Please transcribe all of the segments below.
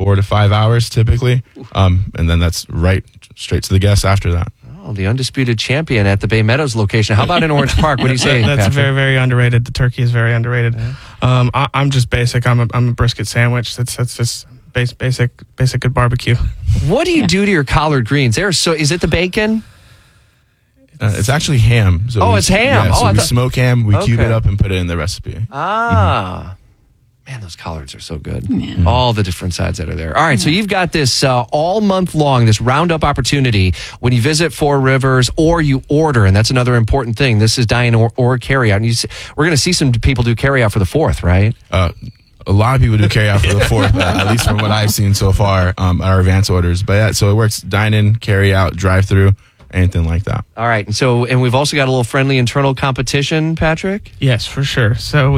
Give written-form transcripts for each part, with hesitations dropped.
4 to 5 hours typically. And then that's right straight to the guests after that. Oh, the undisputed champion at the Bay Meadows location. How about in Orange Park? What do you say, That's Patrick? very, very underrated. The turkey is very underrated. Yeah. I'm just basic. I'm a brisket sandwich. That's just basic good barbecue. What do you do to your collard greens? Is it the bacon? It's actually ham. So it's ham. Yeah, so we smoke ham, we cube it up and put it in the recipe. Man, those collards are so good. Yeah. All the different sides that are there. All right, so you've got this all month long, this roundup opportunity when you visit Four Rivers or you order, and that's another important thing. This is dine or carry out. And we're going to see some people do carry out for the 4th, right? A lot of people do carry out for the 4th, at least from what I've seen so far at our advance orders. But yeah, so it works dine in, carry out, drive through, anything like that. All right, and we've also got a little friendly internal competition, Patrick? Yes, for sure. So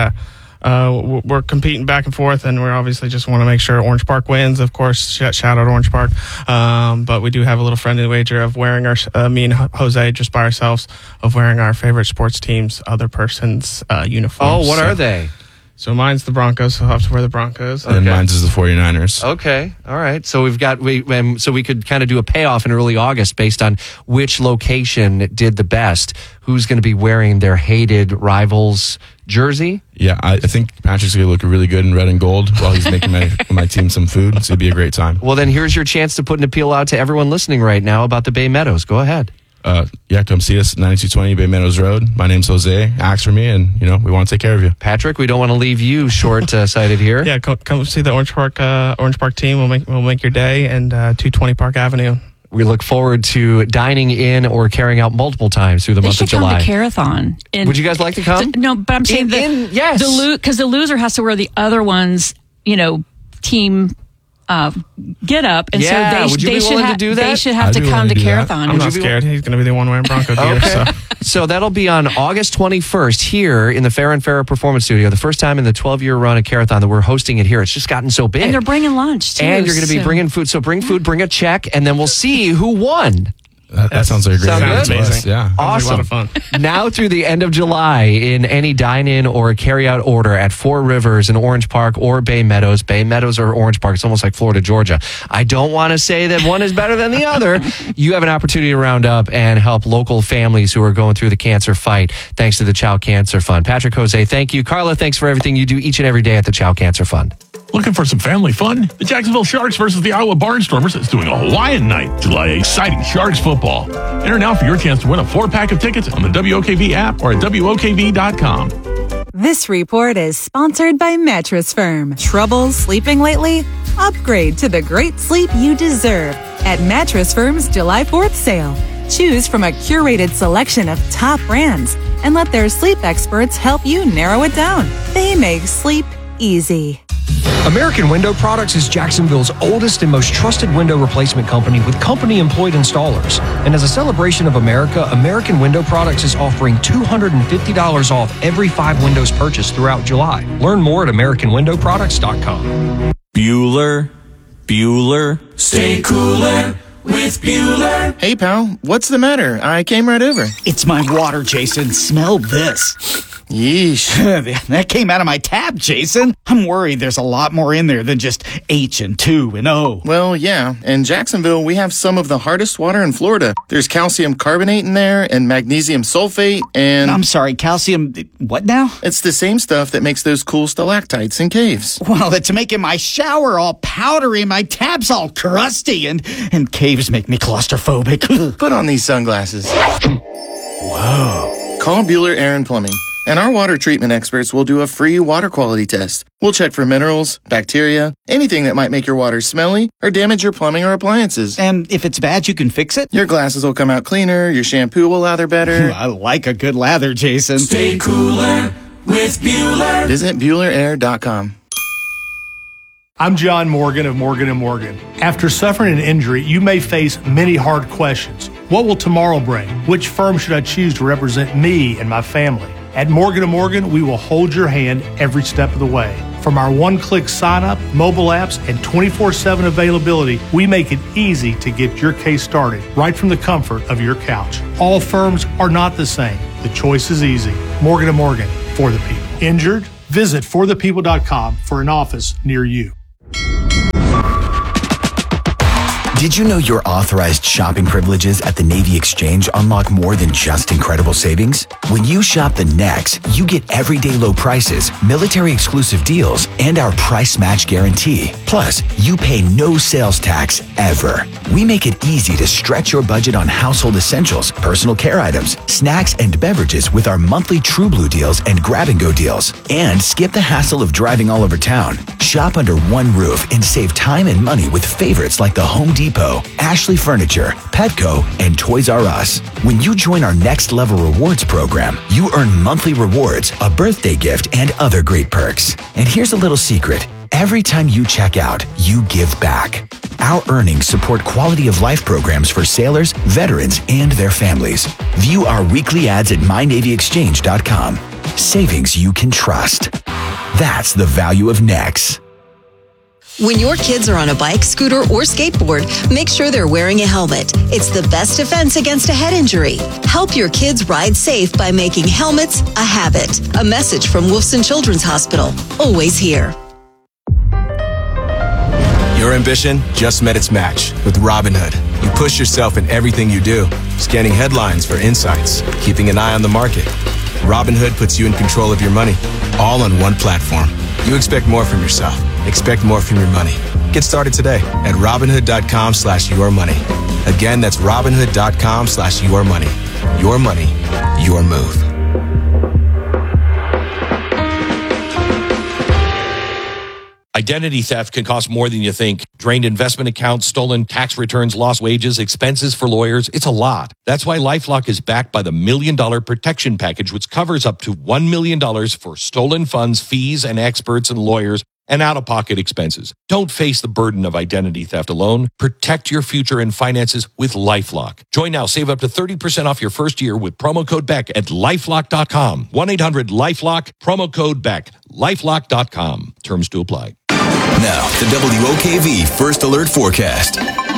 we're competing back and forth, and we obviously just want to make sure Orange Park wins. Of course, shout out Orange Park. But we do have a little friendly wager of wearing me and Jose just by ourselves, of wearing our favorite sports team's other person's uniforms. Oh, what are they? So mine's the Broncos, so I'll have to wear the Broncos. And mine's is the 49ers. Okay, all right. So so we could kind of do a payoff in early August based on which location did the best. Who's going to be wearing their hated rivals' jersey? Yeah, I think Patrick's going to look really good in red and gold while he's making my team some food. So it'd be a great time. Well, then here's your chance to put an appeal out to everyone listening right now about the Bay Meadows. Go ahead. Come see us at 9220 Bay Meadows Road. My name's Jose. Ask for me, and we want to take care of you. Patrick, we don't want to leave you short-sighted here. Yeah, come see the Orange Park team. We'll make your day, and 220 Park Avenue. We look forward to dining in or carrying out multiple times through the month of July. They should come to Carathon. Would you guys like to come? No, but I'm saying yes. Because the loser has to wear the other one's, team get up, and so they should have to come to Carathon. I'm not scared. He's going to be the one wearing Bronco gear. So that'll be on August 21st here in the Fair and Fairer Performance Studio. The first time in the 12-year run of Carathon that we're hosting it here. It's just gotten so big. And they're bringing lunch, too. And you're going to be bringing food. So bring food, bring a check, and then we'll see who won. That sounds like a great Sounds amazing. Yeah. Awesome. Like a lot of fun. Now through the end of July, in any dine-in or carry-out order at Four Rivers in Orange Park or Bay Meadows or Orange Park, it's almost like Florida, Georgia. I don't want to say that one is better than the other. You have an opportunity to round up and help local families who are going through the cancer fight, thanks to the Chow Cancer Fund. Patrick, Jose, thank you. Carla, thanks for everything you do each and every day at the Chow Cancer Fund. Looking for some family fun? The Jacksonville Sharks versus the Iowa Barnstormers is doing a Hawaiian night. July exciting Sharks football. Enter now for your chance to win a 4-pack of tickets on the WOKV app or at WOKV.com. This report is sponsored by Mattress Firm. Trouble sleeping lately? Upgrade to the great sleep you deserve at Mattress Firm's July 4th sale. Choose from a curated selection of top brands and let their sleep experts help you narrow it down. They make sleep easy. American Window Products is Jacksonville's oldest and most trusted window replacement company with company-employed installers. And as a celebration of America, American Window Products is offering $250 off every 5 windows purchased throughout July. Learn more at AmericanWindowProducts.com. Bueller, stay cooler with Bueller. Hey, pal, what's the matter? I came right over. It's my water, Jason. Smell this. Yeesh. That came out of my tap, Jason. I'm worried there's a lot more in there than just H and 2 and O. Well, yeah. In Jacksonville, we have some of the hardest water in Florida. There's calcium carbonate in there and magnesium sulfate and... I'm sorry, calcium... what now? It's the same stuff that makes those cool stalactites in caves. Well, it's making my shower all powdery, my tap's all crusty, and caves make me claustrophobic. Put on these sunglasses. Whoa. Call Bueller Air and Plumbing, and our water treatment experts will do a free water quality test. We'll check for minerals, bacteria, anything that might make your water smelly or damage your plumbing or appliances. And if it's bad, you can fix it? Your glasses will come out cleaner, your shampoo will lather better. I like a good lather, Jason. Stay cooler with Bueller. Visit BuellerAir.com. I'm John Morgan of Morgan & Morgan. After suffering an injury, you may face many hard questions. What will tomorrow bring? Which firm should I choose to represent me and my family? At Morgan & Morgan, we will hold your hand every step of the way. From our one-click sign-up, mobile apps, and 24/7 availability, we make it easy to get your case started right from the comfort of your couch. All firms are not the same. The choice is easy. Morgan & Morgan, for the people. Injured? Visit forthepeople.com for an office near you. Did you know your authorized shopping privileges at the Navy Exchange unlock more than just incredible savings? When you shop the Nex, you get everyday low prices, military-exclusive deals, and our price match guarantee. Plus, you pay no sales tax ever. We make it easy to stretch your budget on household essentials, personal care items, snacks, and beverages with our monthly True Blue deals and grab-and-go deals. And skip the hassle of driving all over town. Shop under one roof and save time and money with favorites like the Home Depot, Ashley Furniture, Petco, and Toys R Us. When you join our Next Level Rewards program, you earn monthly rewards, a birthday gift, and other great perks. And here's a little secret. Every time you check out, you give back. Our earnings support quality of life programs for sailors, veterans, and their families. View our weekly ads at mynavyexchange.com. Savings you can trust. That's the value of Nex. When your kids are on a bike, scooter, or skateboard, make sure they're wearing a helmet. It's the best defense against a head injury. Help your kids ride safe by making helmets a habit. A message from Wolfson Children's Hospital. Always here. Your ambition just met its match with Robinhood. You push yourself in everything you do, scanning headlines for insights, keeping an eye on the market. Robinhood puts you in control of your money, all on one platform. You expect more from yourself. Expect more from your money. Get started today at Robinhood.com/yourmoney. Again, that's Robinhood.com/yourmoney. Your money, your move. Identity theft can cost more than you think. Drained investment accounts, stolen tax returns, lost wages, expenses for lawyers. It's a lot. That's why LifeLock is backed by the $1 Million Protection Package, which covers up to $1 million for stolen funds, fees, and experts and lawyers, and out-of-pocket expenses. Don't face the burden of identity theft alone. Protect your future and finances with LifeLock. Join now. Save up to 30% off your first year with promo code BECK at LifeLock.com. 1-800-LifeLock, promo code BECK. LifeLock.com. Terms to apply. Now, the WOKV First Alert Forecast.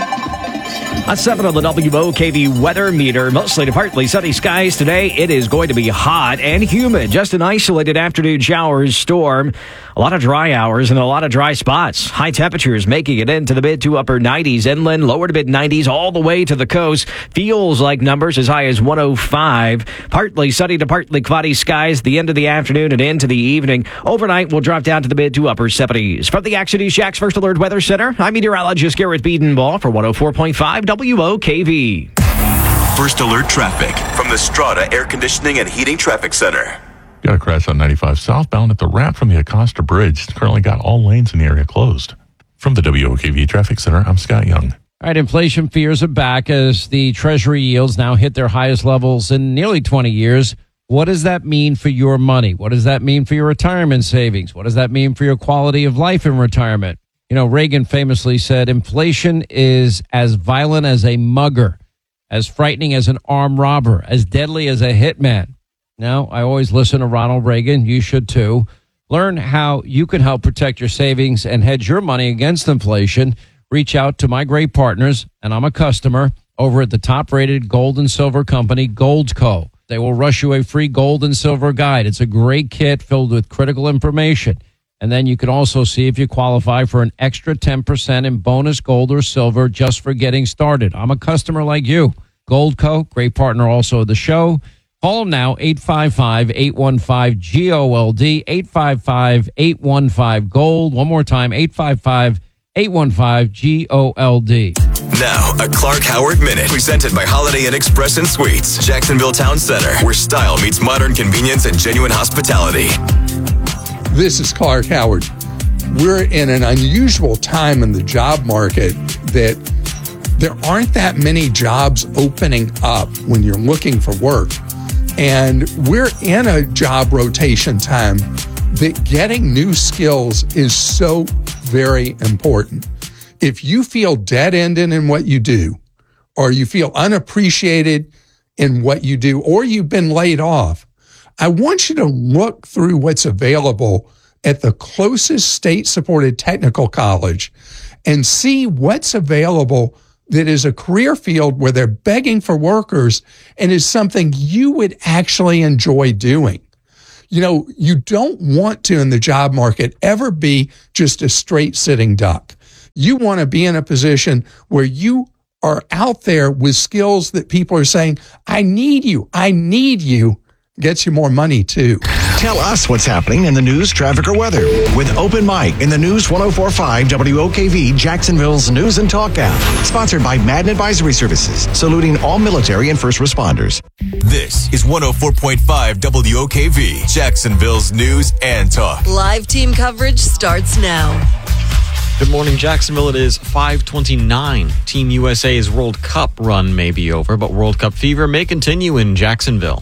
At 7 on the WOKV weather meter, mostly to partly sunny skies today. It is going to be hot and humid. Just an isolated afternoon showers, storm. A lot of dry hours and a lot of dry spots. High temperatures making it into the mid to upper 90s inland, lower to mid 90s all the way to the coast. Feels like numbers as high as 105. Partly sunny to partly cloudy skies the end of the afternoon and into the evening. Overnight, we'll drop down to the mid to upper 70s. From the Action News Shack's First Alert Weather Center, I'm meteorologist Garrett Biedenball for 104.5 WOKV. First Alert Traffic from the Strata Air Conditioning and Heating Traffic Center. Got a crash on 95 southbound at the ramp from the Acosta Bridge. Currently got all lanes in the area closed. From the WOKV Traffic Center, I'm Scott Young. All right, inflation fears are back as the Treasury yields now hit their highest levels in nearly 20 years. What does that mean for your money? What does that mean for your retirement savings? What does that mean for your quality of life in retirement? You know, Reagan famously said, inflation is as violent as a mugger, as frightening as an armed robber, as deadly as a hitman. Now, I always listen to Ronald Reagan. You should too. Learn how you can help protect your savings and hedge your money against inflation. Reach out to my great partners, and I'm a customer, over at the top-rated gold and silver company, Goldco. They will rush you a free gold and silver guide. It's a great kit filled with critical information. And then you can also see if you qualify for an extra 10% in bonus gold or silver just for getting started. I'm a customer like you. Goldco, great partner also of the show. Call them now, 855-815-GOLD, 855-815-GOLD. One more time, 855-815-GOLD. Now, a Clark Howard Minute, presented by Holiday Inn Express and Suites, Jacksonville Town Center, where style meets modern convenience and genuine hospitality. This is Clark Howard. We're in an unusual time in the job market that there aren't that many jobs opening up when you're looking for work. And we're in a job rotation time that getting new skills is so very important. If you feel dead-ended in what you do, or you feel unappreciated in what you do, or you've been laid off, I want you to look through what's available at the closest state-supported technical college and see what's available that is a career field where they're begging for workers and is something you would actually enjoy doing. You know, you don't want to, in the job market, ever be just a straight sitting duck. You want to be in a position where you are out there with skills that people are saying, I need you. Gets you more money too. Tell us what's happening in the news, traffic, or weather with Open Mic in the News 104.5 WOKV Jacksonville's News and Talk app. Sponsored by Madden Advisory Services, saluting all military and first responders. This is 104.5 WOKV Jacksonville's News and Talk. Live team coverage starts now. Good morning, Jacksonville. It is 5:29. Team USA's World Cup run may be over, but World Cup fever may continue in Jacksonville.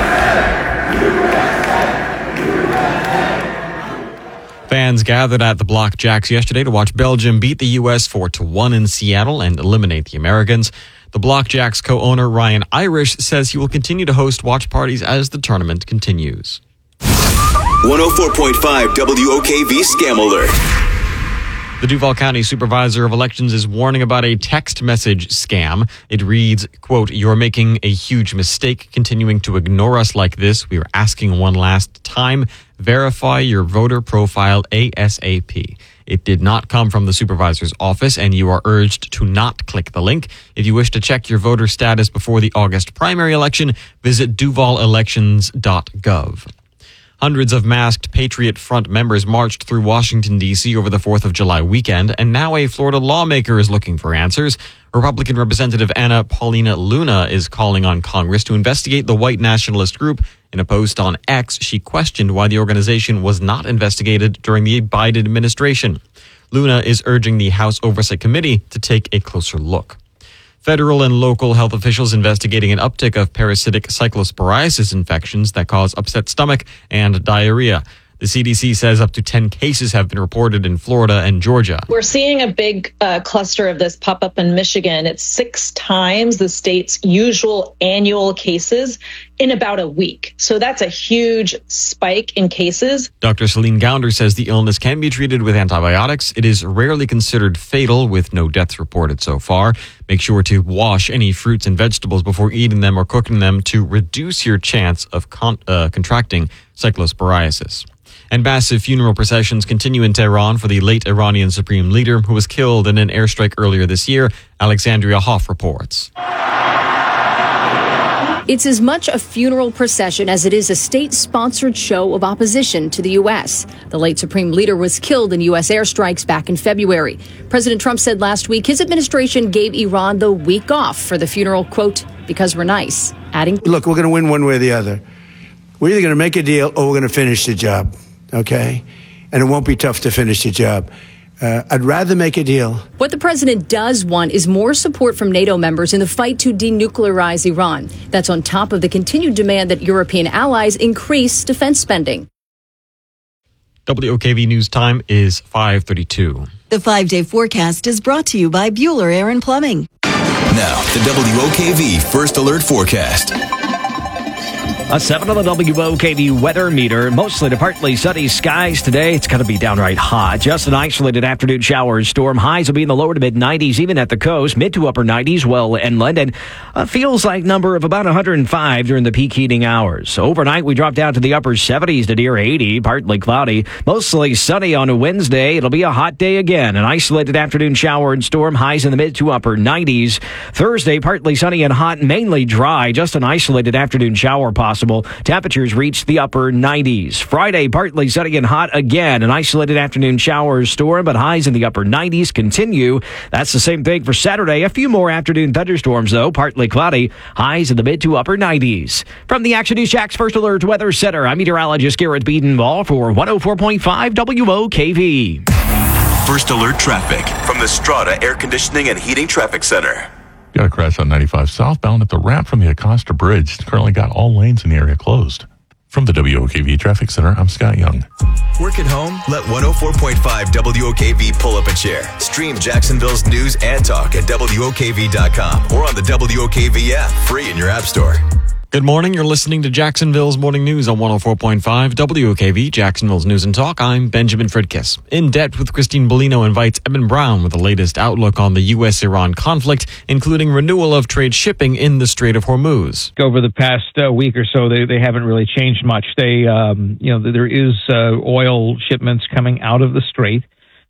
Fans gathered at the Block Jacks yesterday to watch Belgium beat the U.S. 4-1 in Seattle and eliminate the Americans. The Block Jacks co-owner Ryan Irish says he will continue to host watch parties as the tournament continues. 104.5 WOKV Scam Alert. The Duval County Supervisor of Elections is warning about a text message scam. It reads, quote, "You're making a huge mistake continuing to ignore us like this. We are asking one last time. Verify your voter profile ASAP." It did not come from the supervisor's office, and you are urged to not click the link. If you wish to check your voter status before the August primary election, visit duvalelections.gov. Hundreds of masked Patriot Front members marched through Washington, D.C. over the 4th of July weekend, and now a Florida lawmaker is looking for answers. Republican Representative Anna Paulina Luna is calling on Congress to investigate the white nationalist group. In a post on X, she questioned why the organization was not investigated during the Biden administration. Luna is urging the House Oversight Committee to take a closer look. Federal and local health officials investigating an uptick of parasitic cyclosporiasis infections that cause upset stomach and diarrhea. The CDC says up to 10 cases have been reported in Florida and Georgia. We're seeing a big cluster of this pop up in Michigan. It's 6 times the state's usual annual cases in about a week. So that's a huge spike in cases. Dr. Celine Gounder says the illness can be treated with antibiotics. It is rarely considered fatal, with no deaths reported so far. Make sure to wash any fruits and vegetables before eating them or cooking them to reduce your chance of contracting cyclosporiasis. And massive funeral processions continue in Tehran for the late Iranian supreme leader who was killed in an airstrike earlier this year. Alexandria Hoff reports. It's as much a funeral procession as it is a state-sponsored show of opposition to the U.S. The late supreme leader was killed in U.S. airstrikes back in February. President Trump said last week his administration gave Iran the week off for the funeral, quote, because we're nice, adding, "Look, we're going to win one way or the other. We're either going to make a deal or we're going to finish the job. Okay? And it won't be tough to finish the job. I'd rather make a deal." What the president does want is more support from NATO members in the fight to denuclearize Iran. That's on top of the continued demand that European allies increase defense spending. WOKV News Time is 5:32. The 5-day forecast is brought to you by Bueller Air and Plumbing. Now, the WOKV First Alert Forecast. A 7 on the WOKV weather meter. Mostly to partly sunny skies today. It's going to be downright hot. Just an isolated afternoon shower storm. Highs will be in the lower to mid 90s, even at the coast. Mid to upper 90s, well inland. And feels like number of about 105 during the peak heating hours. So overnight, we drop down to the upper 70s to near 80. Partly cloudy. Mostly sunny on a Wednesday. It'll be a hot day again. An isolated afternoon shower and storm. Highs in the mid to upper 90s. Thursday, partly sunny and hot, mainly dry. Just an isolated afternoon shower possible. Temperatures reach the upper 90s. Friday, partly sunny and hot again. An isolated afternoon shower storm, but highs in the upper 90s continue. That's the same thing for Saturday. A few more afternoon thunderstorms, though. Partly cloudy. Highs in the mid to upper 90s. From the Action News Jack's First Alert Weather Center, I'm meteorologist Garrett Biedenball for 104.5 WOKV. First Alert Traffic from the Strata Air Conditioning and Heating Traffic Center. Got a crash on 95 southbound at the ramp from the Acosta Bridge. It's currently got all lanes in the area closed. From the WOKV Traffic Center, I'm Scott Young. Work at home? Let 104.5 WOKV pull up a chair. Stream Jacksonville's news and talk at WOKV.com or on the WOKV app, free in your app store. Good morning. You're listening to Jacksonville's Morning News on 104.5 WOKV, Jacksonville's News and Talk. I'm Benjamin Fridkiss. In Depth with Christine Bellino invites Eben Brown with the latest outlook on the U.S.-Iran conflict, including renewal of trade shipping in the Strait of Hormuz. Over the past week or so, they haven't really changed much. There is oil shipments coming out of the strait.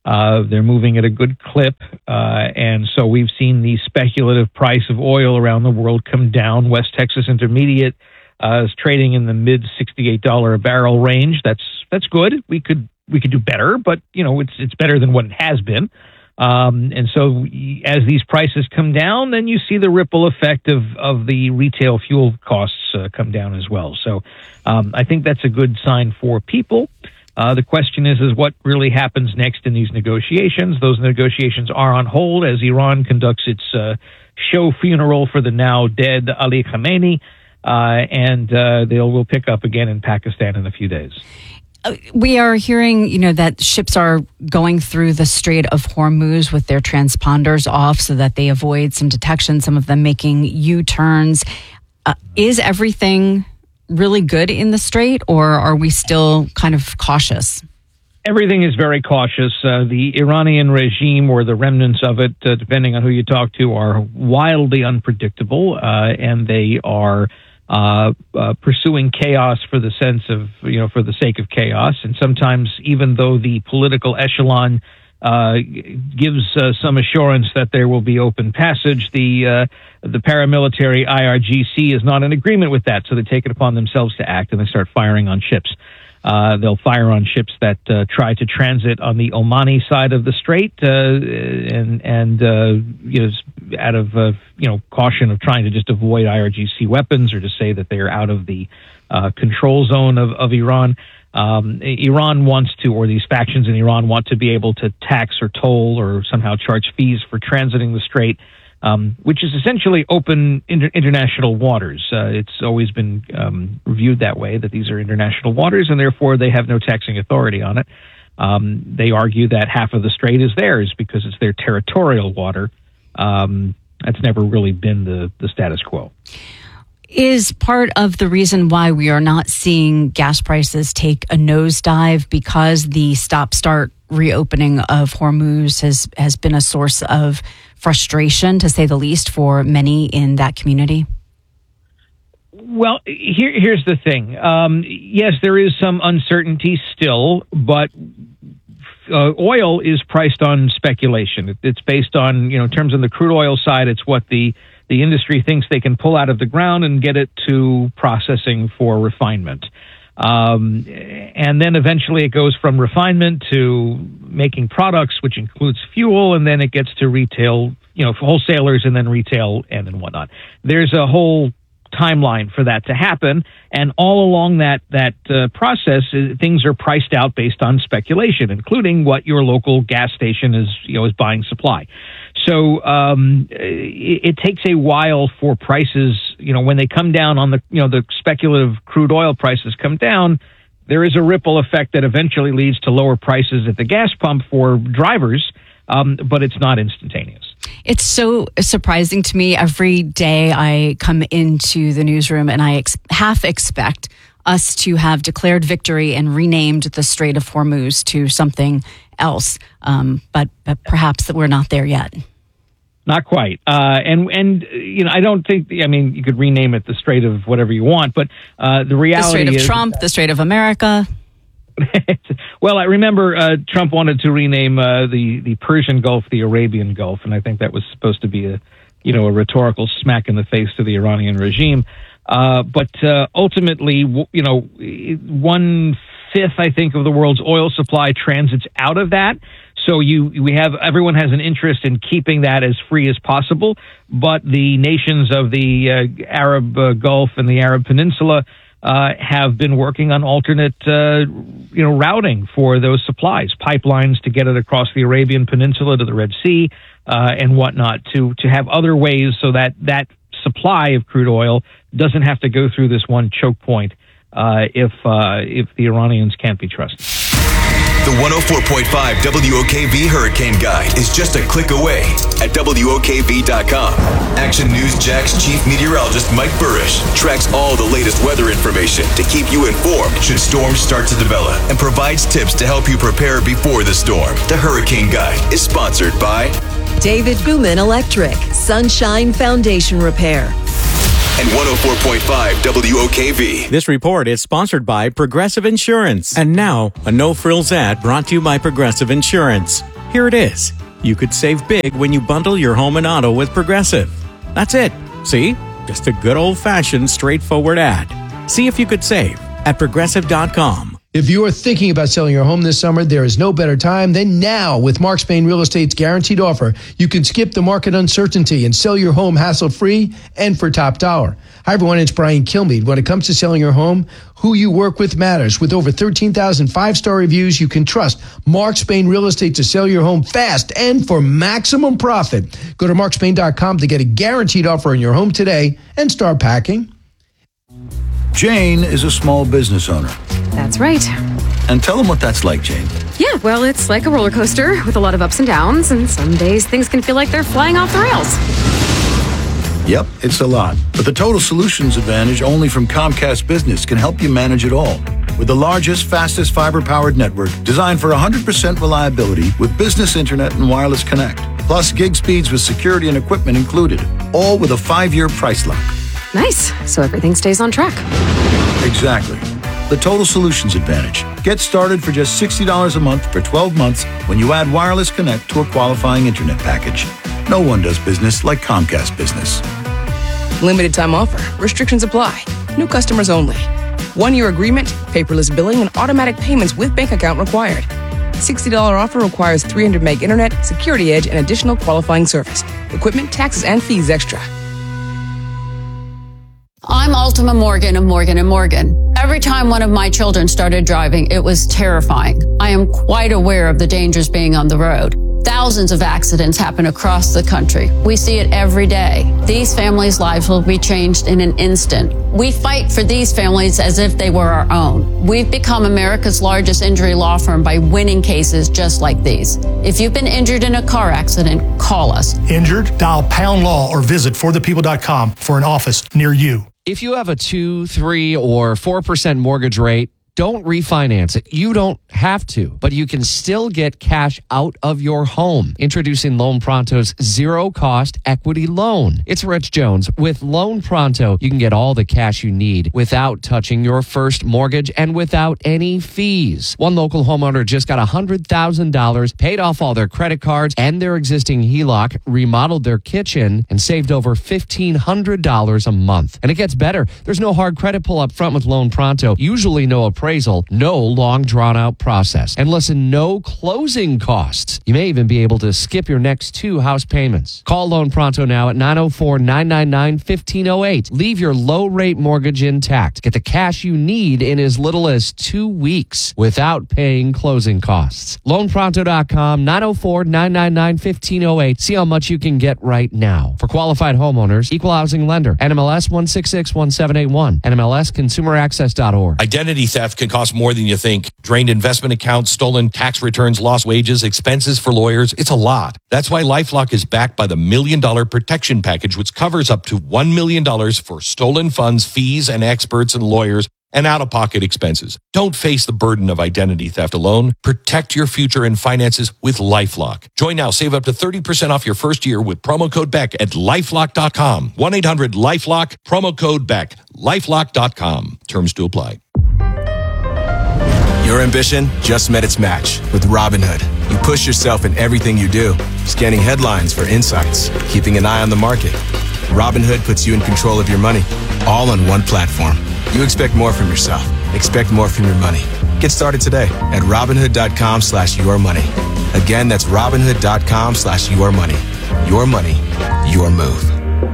They're moving at a good clip. And so we've seen the speculative price of oil around the world come down. West Texas Intermediate is trading in the mid $68 a barrel range. That's good. We could do better, but it's better than what it has been. And so as these prices come down, then you see the ripple effect of the retail fuel costs come down as well. So I think that's a good sign for people. The question is what really happens next in these negotiations. Those negotiations are on hold as Iran conducts its show funeral for the now dead Ali Khamenei, and we'll pick up again in Pakistan in a few days. We are hearing, that ships are going through the Strait of Hormuz with their transponders off so that they avoid some detection, some of them making U-turns. Is everything really good in the strait, or are we still kind of cautious? Everything is very cautious. The Iranian regime, or the remnants of it, depending on who you talk to, are wildly unpredictable, and they are pursuing chaos for the sake of chaos. And sometimes, even though the political echelon gives some assurance that there will be open passage, the paramilitary IRGC is not in agreement with that, so they take it upon themselves to act, and they start firing on ships. They'll fire on ships that try to transit on the Omani side of the strait, out of caution of trying to just avoid IRGC weapons, or to say that they are out of the control zone of Iran. Iran wants to, or these factions in Iran want to be able to tax or toll or somehow charge fees for transiting the strait, which is essentially open international waters. It's always been viewed that way, that these are international waters, and therefore they have no taxing authority on it. They argue that half of the strait is theirs because it's their territorial water. That's never really been the status quo. Is part of the reason why we are not seeing gas prices take a nosedive because the stop-start reopening of Hormuz has been a source of frustration, to say the least, for many in that community? Well, here's the thing. Yes, there is some uncertainty still, but oil is priced on speculation. It's based on, in terms of the crude oil side, it's what the industry thinks they can pull out of the ground and get it to processing for refinement. And then eventually it goes from refinement to making products, which includes fuel, and then it gets to retail, wholesalers, and then retail, and then whatnot. There's a whole timeline for that to happen, and all along that process, things are priced out based on speculation, including what your local gas station is buying supply. So it takes a while for prices, when they come down on the speculative crude oil prices come down, there is a ripple effect that eventually leads to lower prices at the gas pump for drivers, but it's not instantaneous. It's so surprising to me. Every day I come into the newsroom and I half expect us to have declared victory and renamed the Strait of Hormuz to something else, but perhaps that we're not there yet. Not quite. And I don't think, you could rename it the Strait of whatever you want, but the reality is... The Strait of Trump, the Strait of America. Well, I remember Trump wanted to rename the Persian Gulf the Arabian Gulf, and I think that was supposed to be a rhetorical smack in the face to the Iranian regime. But ultimately, 1/5, I think, of the world's oil supply transits out of that. So everyone has an interest in keeping that as free as possible, but the nations of the Arab Gulf and the Arab Peninsula have been working on alternate, routing for those supplies, pipelines to get it across the Arabian Peninsula to the Red Sea, and whatnot, to have other ways so that supply of crude oil doesn't have to go through this one choke point if the Iranians can't be trusted. The 104.5 WOKV Hurricane Guide is just a click away at WOKV.com. Action News Jack's chief meteorologist Mike Burrish tracks all the latest weather information to keep you informed should storms start to develop, and provides tips to help you prepare before the storm. The Hurricane Guide is sponsored by David Guman Electric, Sunshine Foundation Repair, and 104.5 WOKV. This report is sponsored by Progressive Insurance. And now, a no-frills ad brought to you by Progressive Insurance. Here it is. You could save big when you bundle your home and auto with Progressive. That's it. See? Just a good old-fashioned, straightforward ad. See if you could save at Progressive.com. If you are thinking about selling your home this summer, there is no better time than now. With Mark Spain Real Estate's guaranteed offer, you can skip the market uncertainty and sell your home hassle-free and for top dollar. Hi, everyone. It's Brian Kilmeade. When it comes to selling your home, who you work with matters. With over 13,000 five-star reviews, you can trust Mark Spain Real Estate to sell your home fast and for maximum profit. Go to markspain.com to get a guaranteed offer on your home today and start packing. Jane is a small business owner. That's right. And tell them what that's like, Jane. Yeah, well, it's like a roller coaster with a lot of ups and downs, and some days things can feel like they're flying off the rails. Yep, it's a lot. But the Total Solutions Advantage only from Comcast Business can help you manage it all. With the largest, fastest fiber-powered network designed for 100% reliability with business internet and wireless connect. Plus gig speeds with security and equipment included. All with a 5-year price lock. Nice. So everything stays on track. Exactly. The Total Solutions Advantage. Get started for just $60 a month for 12 months when you add wireless connect to a qualifying internet package. No one does business like Comcast Business. Limited time offer. Restrictions apply. New customers only. 1-year agreement, paperless billing, and automatic payments with bank account required. $60 offer requires 300 meg internet, security edge, and additional qualifying service. Equipment, taxes, and fees extra. I'm Ultima Morgan of Morgan & Morgan. Every time one of my children started driving, it was terrifying. I am quite aware of the dangers being on the road. Thousands of accidents happen across the country. We see it every day. These families' lives will be changed in an instant. We fight for these families as if they were our own. We've become America's largest injury law firm by winning cases just like these. If you've been injured in a car accident, call us. Injured? Dial pound law or visit forthepeople.com for an office near you. If you have a 2, 3, or 4% mortgage rate, don't refinance it. You don't have to, but you can still get cash out of your home. Introducing Loan Pronto's zero-cost equity loan. It's Rich Jones. With Loan Pronto, you can get all the cash you need without touching your first mortgage and without any fees. One local homeowner just got $100,000, paid off all their credit cards and their existing HELOC, remodeled their kitchen, and saved over $1,500 a month. And it gets better. There's no hard credit pull up front with Loan Pronto. Usually no appraisal, no long drawn-out process, and listen, no closing costs. You may even be able to skip your next 2 house payments. Call Loan Pronto now at 904-999-1508. Leave your low-rate mortgage intact. Get the cash you need in as little as 2 weeks without paying closing costs. LoanPronto.com, 904-999-1508. See how much you can get right now. For qualified homeowners, Equal Housing Lender, NMLS 1661781, NMLSConsumerAccess.org. Identity theft can cost more than you think. Drained investment accounts, stolen tax returns, lost wages, expenses for lawyers. It's a lot. That's why LifeLock is backed by the $1 Million Protection Package, which covers up to $1 million for stolen funds, fees, and experts and lawyers, and out-of-pocket expenses. Don't face the burden of identity theft alone. Protect your future and finances with LifeLock. Join now. Save up to 30% off your first year with promo code BECK at LifeLock.com. 1-800-LifeLock, promo code BECK. LifeLock.com. Terms to apply. Your ambition just met its match with Robinhood. You push yourself in everything you do, scanning headlines for insights, keeping an eye on the market. Robinhood puts you in control of your money, all on one platform. You expect more from yourself. Expect more from your money. Get started today at Robinhood.com/yourmoney. Again, that's Robinhood.com/yourmoney. Your money, your move.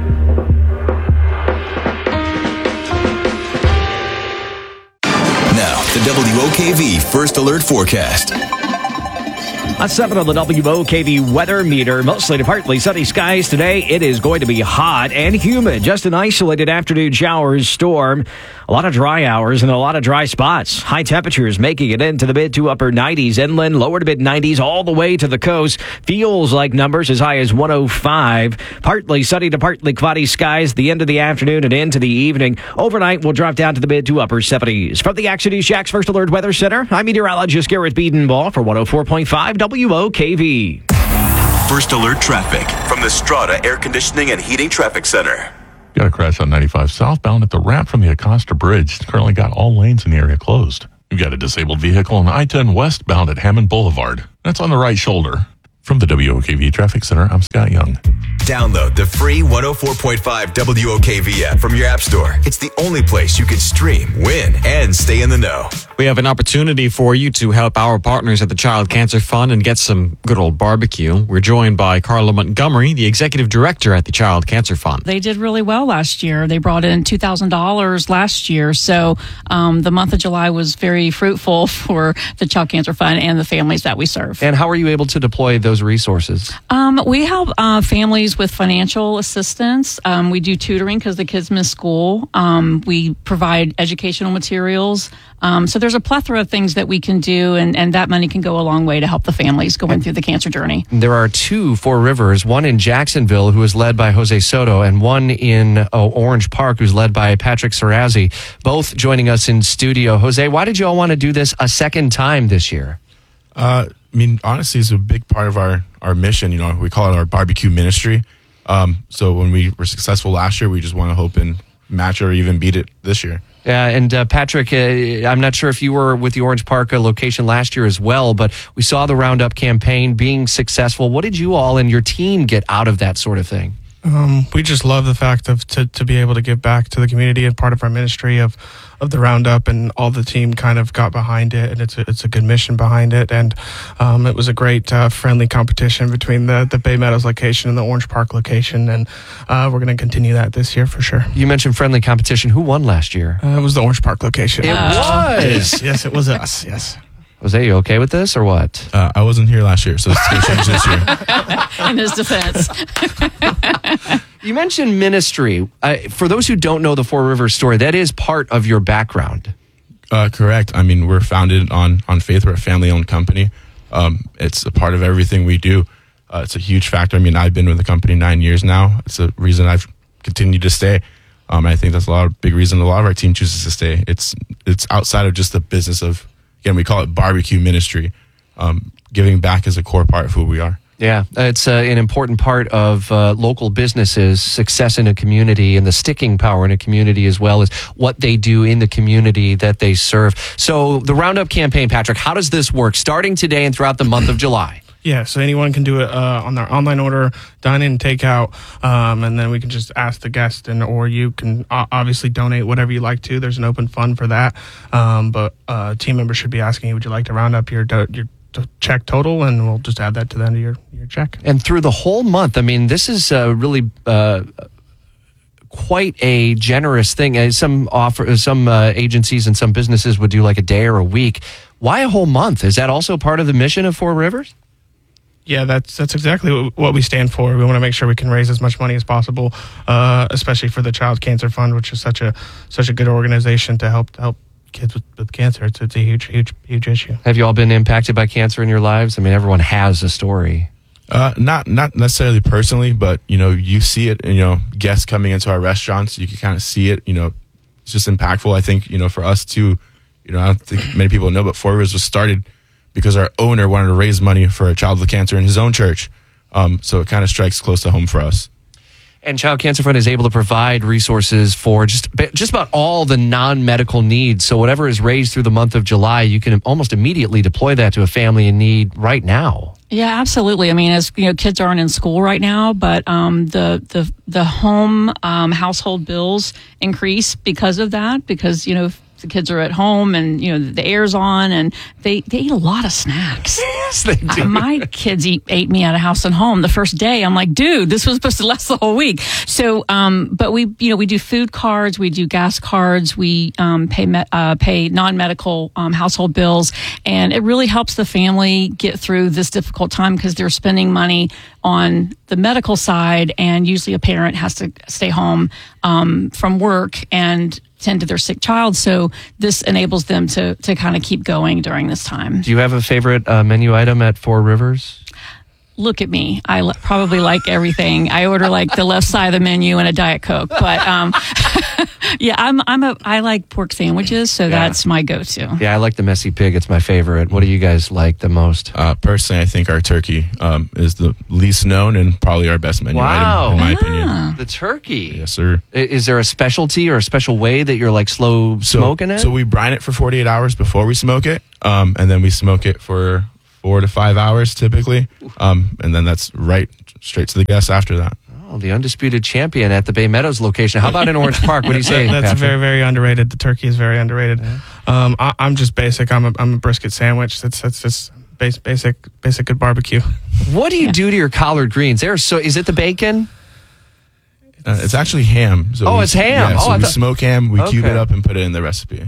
Now, the WOKV First Alert Forecast. At 7 on the WOKV weather meter, mostly to partly sunny skies today. It is going to be hot and humid. Just an isolated afternoon showers, storm. A lot of dry hours and a lot of dry spots. High temperatures making it into the mid to upper 90s inland, lower to mid 90s all the way to the coast. Feels like numbers as high as 105. Partly sunny to partly cloudy skies the end of the afternoon and into the evening. Overnight, we'll drop down to the mid to upper 70s. From the Action News Jack's First Alert Weather Center, I'm meteorologist Garrett Biedenball for 104.5 WOKV. First Alert Traffic from the Strata Air Conditioning and Heating Traffic Center. Got a crash on 95 southbound at the ramp from the Acosta Bridge. Currently got all lanes in the area closed. We've got a disabled vehicle on I-10 westbound at Hammond Boulevard. That's on the right shoulder. From the WOKV Traffic Center, I'm Scott Young. Download the free 104.5 WOKV app from your app store. It's the only place you can stream, win, and stay in the know. We have an opportunity for you to help our partners at the Child Cancer Fund and get some good old barbecue. We're joined by Carla Montgomery, the executive director at the Child Cancer Fund. They did really well last year. They brought in $2,000 last year. So the month of July was very fruitful for the Child Cancer Fund and the families that we serve. And how are you able to deploy those resources? We help families with financial assistance. We do tutoring because the kids miss school. We provide educational materials. So there's a plethora of things that we can do, and that money can go a long way to help the families going through the cancer journey. There are two Four Rivers, one in Jacksonville, who is led by Jose Soto, and one in Orange Park, who's led by Patrick Sarazzi, both joining us in studio. Jose, why did you all want to do this a second time this year? Honestly, it's a big part of our mission. We call it our barbecue ministry. So when we were successful last year, we just want to hope and match or even beat it this year. Yeah, and Patrick, I'm not sure if you were with the Orange Park location last year as well, but we saw the Roundup campaign being successful. What did you all and your team get out of that sort of thing? We just love the fact of to be able to give back to the community and part of our ministry of the Roundup, and all the team kind of got behind it, and it's a good mission behind it, and it was a great friendly competition between the Bay Meadows location and the Orange Park location, and we're going to continue that this year for sure. You mentioned friendly competition. Who won last year? It was the Orange Park location. It was? Yes, it was us, yes. Jose, you okay with this or what? I wasn't here last year, so it's going to change this year. In his defense. You mentioned ministry. For those who don't know the Four Rivers story, that is part of your background. Correct. We're founded on faith. We're a family-owned company. It's a part of everything we do. It's a huge factor. I've been with the company 9 years now. It's a reason I've continued to stay. I think that's big reason a lot of our team chooses to stay. It's outside of just the business of, again, we call it barbecue ministry. Giving back is a core part of who we are. Yeah, it's an important part of local businesses' success in a community, and the sticking power in a community, as well as what they do in the community that they serve. So the Roundup campaign, Patrick, how does this work starting today and throughout the month of July? Yeah, so anyone can do it on their online order, dine-in, takeout, and then we can just ask the guest, or you can obviously donate whatever you like to. There's an open fund for that, but team members should be asking you, would you like to round up your check total, and we'll just add that to the end of your check. And through the whole month, this is really quite a generous thing. Some agencies and some businesses would do like a day or a week. Why a whole month? Is that also part of the mission of Four Rivers? Yeah, that's exactly what we stand for. We want to make sure we can raise as much money as possible, especially for the Child Cancer Fund, which is such a good organization to help kids with cancer. It's a huge issue. Have you all been impacted by cancer in your lives? Everyone has a story. Not necessarily personally, but you see it. Guests coming into our restaurants, you can kind of see it. It's just impactful. I think for us too. I don't think many people know, but Four Rivers was started because our owner wanted to raise money for a child with cancer in his own church. So it kind of strikes close to home for us. And Child Cancer Fund is able to provide resources for just about all the non-medical needs. So whatever is raised through the month of July, you can almost immediately deploy that to a family in need right now. Yeah, absolutely. As kids aren't in school right now, but the home household bills increase because of that. Because the kids are at home and the air's on, and they eat a lot of snacks. Yes, they do. My kids ate me out of house and home the first day. I'm like, dude, this was supposed to last the whole week. So, but we do food cards, we do gas cards, we pay non-medical household bills, and it really helps the family get through this difficult time because they're spending money on the medical side, and usually a parent has to stay home from work and tend to their sick child. So this enables them to kind of keep going during this time. Do you have a favorite menu item at Four Rivers? Look at me. I probably like everything. I order like the left side of the menu and a Diet Coke. But yeah, I like pork sandwiches, so that's my go-to. Yeah, I like the messy pig. It's my favorite. What do you guys like the most? Personally, I think our turkey is the least known and probably our best menu item, in my opinion. The turkey. Yes, sir. Is there a specialty or a special way that you're like slow smoking it? So we brine it for 48 hours before we smoke it, and then we smoke it for 4 to 5 hours typically. And then that's straight to the guests after that. Oh, the undisputed champion at the Bay Meadows location. How about in Orange Park? What do you say, That's Patrick? very, very underrated. The turkey is very underrated. I'm just basic. I'm a brisket sandwich. That's just basic good barbecue. What do you do to your collard greens? Is it the bacon? It's actually ham. So it's ham. Yeah, so we smoke ham, we cube Okay. it up and put it in the recipe.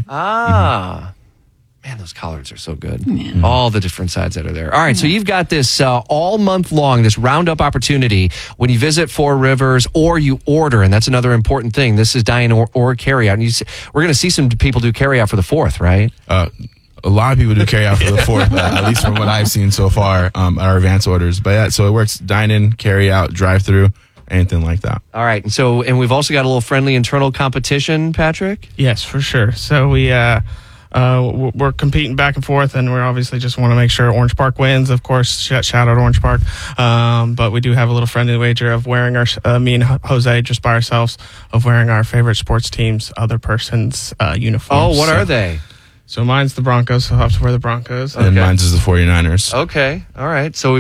Man, those collards are so good. All the different sides that are there. All right, so you've got this all month long, this roundup opportunity when you visit Four Rivers or you order, and that's another important thing. This is dine or carryout. And we're going to see some people do carryout for the 4th, right? A lot of people do carry out for the 4th, at least from what I've seen so far, our advance orders. But yeah, so it works dine in, carry out, drive through, anything like that. All right, and we've also got a little friendly internal competition, Patrick? Yes, for sure. So we're competing back and forth, and we obviously just want to make sure Orange Park wins. Of course, shout out Orange Park. But we do have a little friendly wager of wearing me and Jose just by ourselves, of wearing our favorite sports team's other person's uniforms. Oh, what are they? So mine's the Broncos, so I'll have to wear the Broncos. And mine's is the 49ers. Okay. All right. So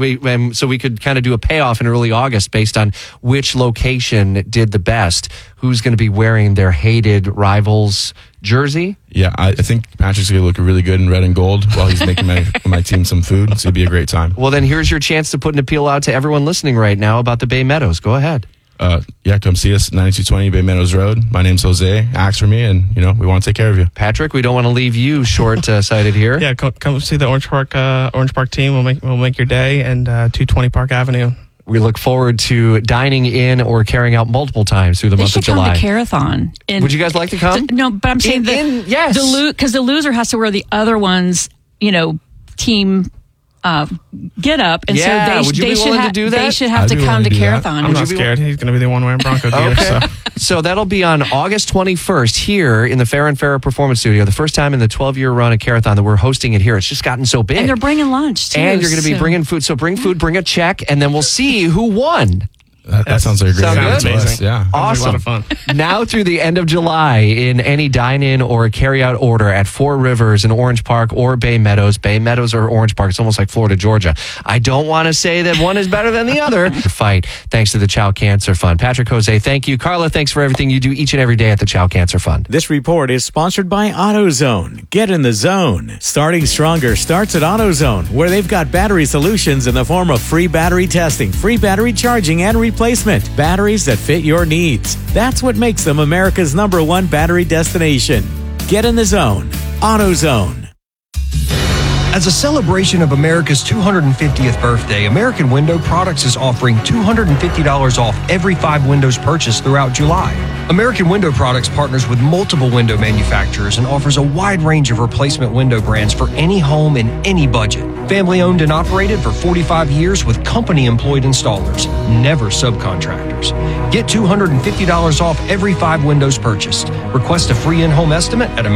we could kind of do a payoff in early August based on which location did the best. Who's going to be wearing their hated rivals jersey? Yeah, I think Patrick's going to look really good in red and gold while he's making my team some food. It's going to be a great time. Well, then here's your chance to put an appeal out to everyone listening right now about the Bay Meadows. Go ahead. Come see us, 9220 Bay Meadows Road. My name's Jose. Ask for me, and we want to take care of you. Patrick, we don't want to leave you short-sighted here. Yeah, come see the Orange Park team. We'll make your day, and 220 Park Avenue. We look forward to dining in or carrying out multiple times through the month of July. They should come to Carathon. Would you guys like to come? No, but I'm saying yes. Because the loser has to wear the other one's, team get up, and so they should have to come to Carathon. I'm not scared. He's going to be the one wearing Bronco gear. Okay. So that'll be on August 21st here in the Fair and Fair Performance Studio. The first time in the 12-year run of Carathon that we're hosting it here. It's just gotten so big. And they're bringing lunch, too. And you're going to be bringing food. So bring food, bring a check, and then we'll see who won. That sounds like a great idea. Sounds amazing. Yeah. Awesome. Like a lot of fun. Now through the end of July, in any dine-in or carry-out order at Four Rivers in Orange Park or Bay Meadows or Orange Park, it's almost like Florida, Georgia. I don't want to say that one is better than the other. Fight, thanks to the Chow Cancer Fund. Patrick, Jose, thank you. Carla, thanks for everything you do each and every day at the Chow Cancer Fund. This report is sponsored by AutoZone. Get in the zone. Starting stronger starts at AutoZone, where they've got battery solutions in the form of free battery testing, free battery charging and replacement. Batteries that fit your needs. That's what makes them America's #1 battery destination. Get in the zone. AutoZone. As a celebration of America's 250th birthday, American Window Products is offering $250 off every 5 windows purchased throughout July. American Window Products partners with multiple window manufacturers and offers a wide range of replacement window brands for any home and any budget. Family owned and operated for 45 years with company employed installers, never subcontractors. Get $250 off every 5 windows purchased. Request a free in-home estimate at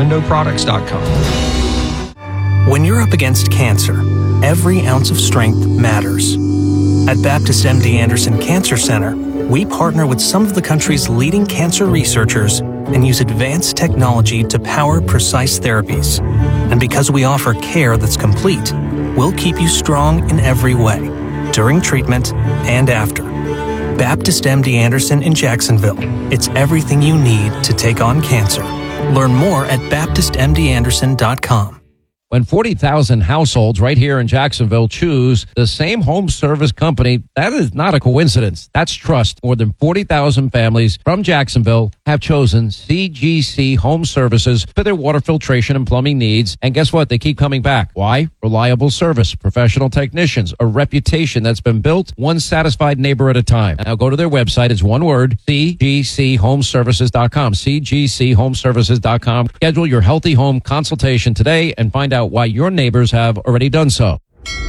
AmericanWindowProducts.com. When you're up against cancer, every ounce of strength matters. At Baptist MD Anderson Cancer Center, we partner with some of the country's leading cancer researchers and use advanced technology to power precise therapies. And because we offer care that's complete, we'll keep you strong in every way, during treatment and after. Baptist MD Anderson in Jacksonville. It's everything you need to take on cancer. Learn more at BaptistMDAnderson.com. When 40,000 households right here in Jacksonville choose the same home service company, that is not a coincidence. That's trust. More than 40,000 families from Jacksonville have chosen CGC Home Services for their water filtration and plumbing needs. And guess what? They keep coming back. Why? Reliable service, professional technicians, a reputation that's been built one satisfied neighbor at a time. Now go to their website. It's one word, cgchomeservices.com, cgchomeservices.com. Schedule your healthy home consultation today and find out why your neighbors have already done so.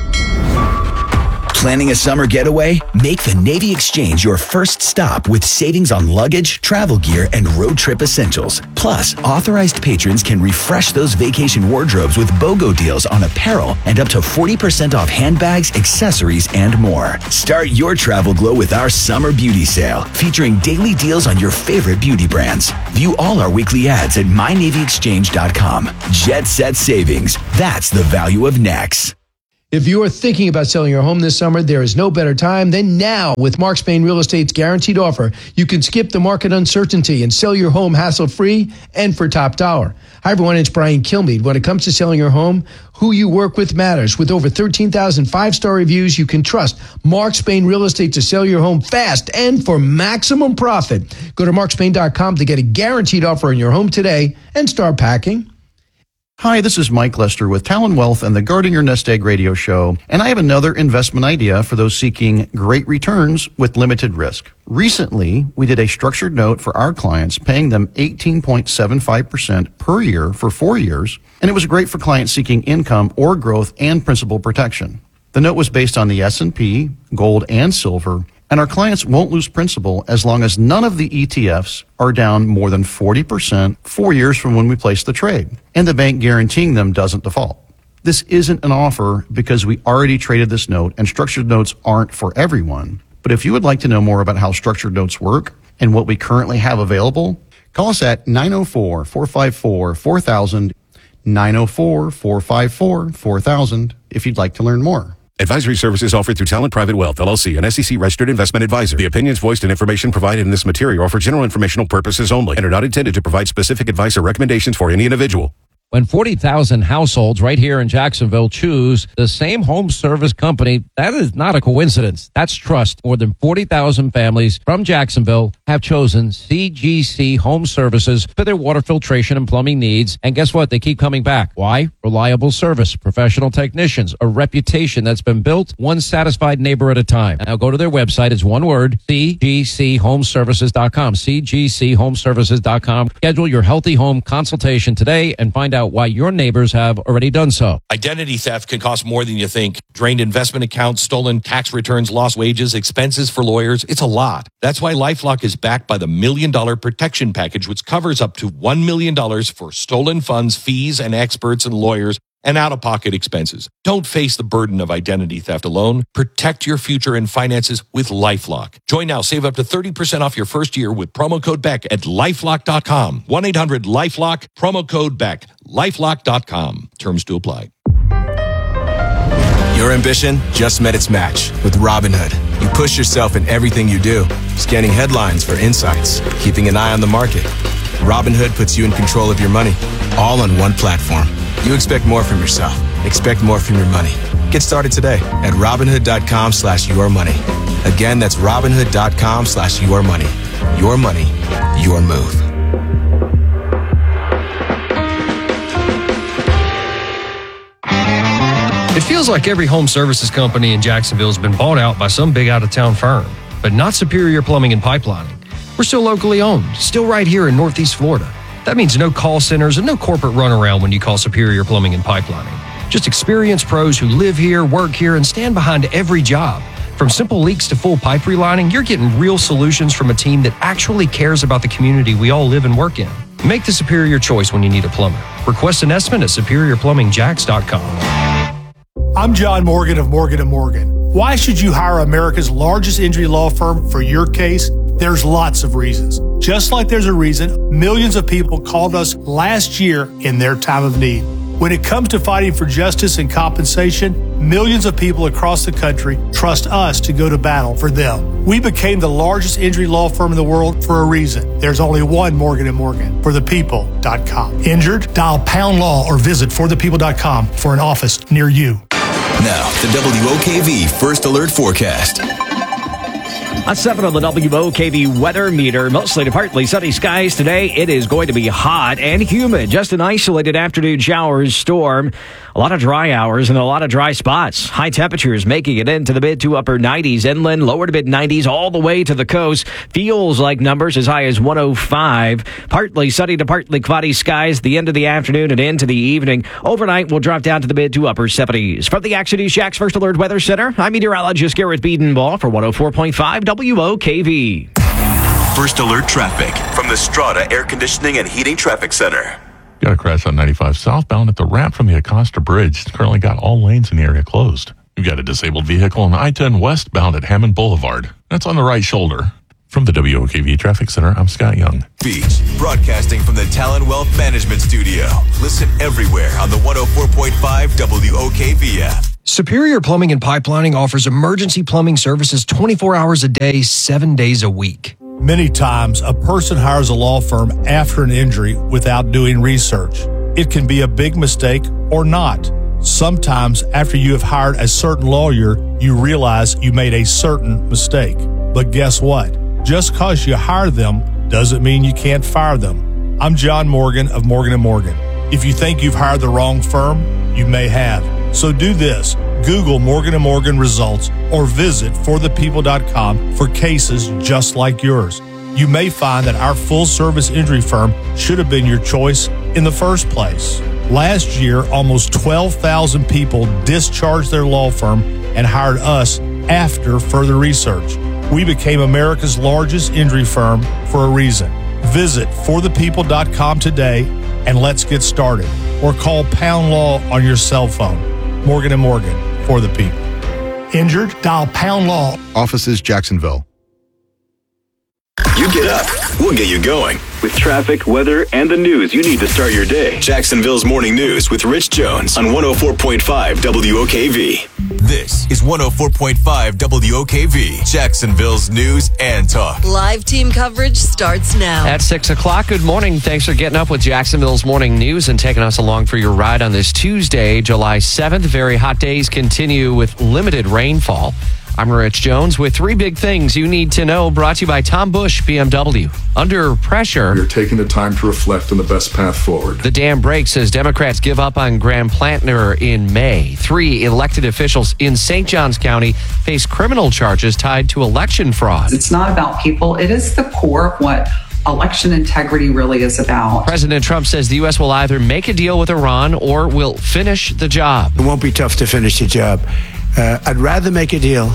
Planning a summer getaway? Make the Navy Exchange your first stop with savings on luggage, travel gear, and road trip essentials. Plus, authorized patrons can refresh those vacation wardrobes with BOGO deals on apparel and up to 40% off handbags, accessories, and more. Start your travel glow with our Summer Beauty Sale, featuring daily deals on your favorite beauty brands. View all our weekly ads at mynavyexchange.com. Jet Set Savings. That's the value of Next. If you are thinking about selling your home this summer, there is no better time than now. With Mark Spain Real Estate's guaranteed offer, you can skip the market uncertainty and sell your home hassle-free and for top dollar. Hi, everyone. It's Brian Kilmeade. When it comes to selling your home, who you work with matters. With over 13,000 five-star reviews, you can trust Mark Spain Real Estate to sell your home fast and for maximum profit. Go to markspain.com to get a guaranteed offer on your home today and start packing. Hi, this is Mike Lester with Talon Wealth and the Guarding Your Nest Egg radio show, and I have another investment idea for those seeking great returns with limited risk. Recently, we did a structured note for our clients, paying them 18.75% per year for 4 years, and it was great for clients seeking income or growth and principal protection. The note was based on the S&P, gold, and silver, and our clients won't lose principal as long as none of the ETFs are down more than 40% 4 years from when we place the trade, and the bank guaranteeing them doesn't default. This isn't an offer because we already traded this note, and structured notes aren't for everyone. But if you would like to know more about how structured notes work and what we currently have available, call us at 904-454-4000, 904-454-4000 if you'd like to learn more. Advisory services offered through Talent Private Wealth, LLC, an SEC-registered investment advisor. The opinions voiced and information provided in this material are for general informational purposes only and are not intended to provide specific advice or recommendations for any individual. When 40,000 households right here in Jacksonville choose the same home service company, that is not a coincidence. That's trust. More than 40,000 families from Jacksonville have chosen CGC Home Services for their water filtration and plumbing needs. And guess what? They keep coming back. Why? Reliable service, professional technicians, a reputation that's been built one satisfied neighbor at a time. Now go to their website. It's one word, cgchomeservices.com, cgchomeservices.com. Schedule your healthy home consultation today and find out why your neighbors have already done so. Identity theft can cost more than you think. Drained investment accounts, stolen tax returns, lost wages, expenses for lawyers. It's a lot. That's why LifeLock is backed by the $1 Million Protection Package, which covers up to $1 million for stolen funds, fees, and experts and lawyers, and out-of-pocket expenses. Don't face the burden of identity theft alone. Protect your future and finances with LifeLock. Join now. Save up to 30% off your first year with promo code BECK at LifeLock.com. 1-800-LifeLock, promo code BECK. LifeLock.com. Terms to apply. Your ambition just met its match with Robinhood. You push yourself in everything you do, scanning headlines for insights, keeping an eye on the market. Robinhood puts you in control of your money, all on one platform. You expect more from yourself. Expect more from your money. Get started today at Robinhood.com/yourmoney. Again, that's Robinhood.com/yourmoney. Your money, your move. It feels like every home services company in Jacksonville has been bought out by some big out-of-town firm, but not Superior Plumbing and Pipelining. We're still locally owned, still right here in Northeast Florida. That means no call centers and no corporate runaround when you call Superior Plumbing and Pipelining. Just experienced pros who live here, work here, and stand behind every job. From simple leaks to full pipe relining, you're getting real solutions from a team that actually cares about the community we all live and work in. Make the superior choice when you need a plumber. Request an estimate at superiorplumbingjacks.com. I'm John Morgan of Morgan & Morgan. Why should you hire America's largest injury law firm for your case? There's lots of reasons. Just like there's a reason millions of people called us last year in their time of need. When it comes to fighting for justice and compensation, millions of people across the country trust us to go to battle for them. We became the largest injury law firm in the world for a reason. There's only one Morgan & Morgan, forthepeople.com. Injured? Dial #law or visit forthepeople.com for an office near you. Now, the WOKV First Alert Forecast. At 7 on the WOKV weather meter, mostly to partly sunny skies today. It is going to be hot and humid. Just an isolated afternoon showers, storm. A lot of dry hours and a lot of dry spots. High temperatures making it into the mid to upper 90s inland, lower to mid 90s all the way to the coast. Feels like numbers as high as 105. Partly sunny to partly cloudy skies the end of the afternoon and into the evening. Overnight, we'll drop down to the mid to upper 70s. From the Action News Jax First Alert Weather Center, I'm meteorologist Garrett Biedenbaugh for 104.5 WOKV. First Alert Traffic from the Strata Air Conditioning and Heating Traffic Center. Got a crash on 95 southbound at the ramp from the Acosta Bridge. It's currently got all lanes in the area closed. You've got a disabled vehicle on I-10 westbound at Hammond Boulevard. That's on the right shoulder. From the WOKV Traffic Center, I'm Scott Young. Beach, broadcasting from the Talon Wealth Management Studio. Listen everywhere on the 104.5 WOKV app. Superior Plumbing and Pipelining offers emergency plumbing services 24 hours a day, 7 days a week. Many times, a person hires a law firm after an injury without doing research. It can be a big mistake or not. Sometimes, after you have hired a certain lawyer, you realize you made a certain mistake. But guess what? Just because you hire them doesn't mean you can't fire them. I'm John Morgan of Morgan & Morgan. If you think you've hired the wrong firm, you may have. So do this. Google Morgan & Morgan results or visit forthepeople.com for cases just like yours. You may find that our full-service injury firm should have been your choice in the first place. Last year, almost 12,000 people discharged their law firm and hired us after further research. We became America's largest injury firm for a reason. Visit forthepeople.com today and let's get started. Or call Pound Law on your cell phone. Morgan & Morgan, for the people. Injured? Dial Pound Law. Offices, Jacksonville. You get up, we'll get you going. With traffic, weather, and the news you need to start your day. Jacksonville's Morning News with Rich Jones on 104.5 WOKV. This is 104.5 WOKV, Jacksonville's news and talk. Live team coverage starts now. At 6 o'clock, good morning. Thanks for getting up with Jacksonville's Morning News and taking us along for your ride on this Tuesday, July 7th. Very hot days continue with limited rainfall. I'm Rich Jones with three big things you need to know, brought to you by Tom Busch BMW. Under pressure, we are taking the time to reflect on the best path forward. The dam breaks as Democrats give up on Graham Plantner in May. 3 elected officials in St. Johns County face criminal charges tied to election fraud. It's not about people. It is the core of what election integrity really is about. President Trump says the U.S. will either make a deal with Iran or will finish the job. It won't be tough to finish the job. I'd rather make a deal.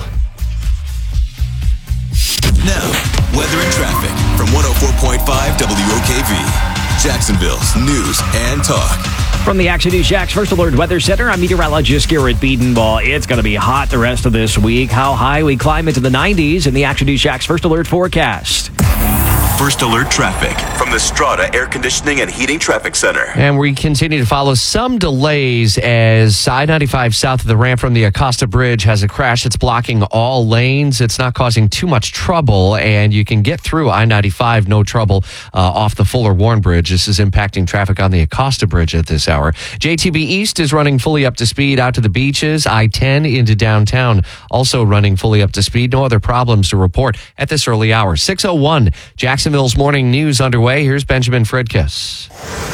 Now, weather and traffic from 104.5 WOKV, Jacksonville's news and talk. From the Action News Jax First Alert Weather Center, I'm meteorologist Garrett Biedenbaugh. It's going to be hot the rest of this week. How high? We climb into the 90s in the Action News Jax First Alert forecast. First Alert traffic from the Strata Air Conditioning and Heating Traffic Center. And we continue to follow some delays as I-95 south of the ramp from the Acosta Bridge has a crash that's blocking all lanes. It's not causing too much trouble, and you can get through I-95 no trouble off the Fuller Warren Bridge. This is impacting traffic on the Acosta Bridge at this hour. JTB East is running fully up to speed out to the beaches. I-10 into downtown also running fully up to speed. No other problems to report at this early hour. 6:01, Jacksonville's Morning News underway. Here's Benjamin Fridkiss.